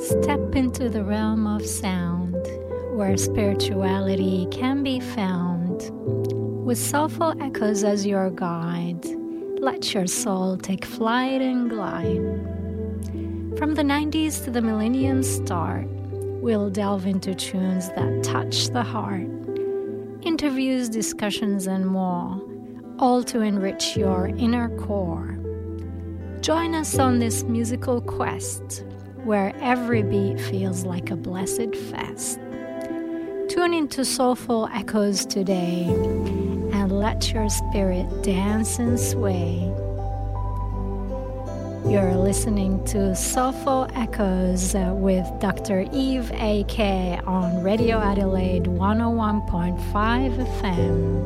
Step into the realm of sound, where spirituality can be found. With soulful echoes as your guide, let your soul take flight and glide. From the 90s to the millennium start, we'll delve into tunes that touch the heart. Interviews, discussions, and more, all to enrich your inner core. Join us on this musical quest, where every beat feels like a blessed fest. Tune into Soulful Echoes today and let your spirit dance and sway. You're listening to Soulful Echoes with Dr. Eve A.K. on Radio Adelaide 101.5 FM.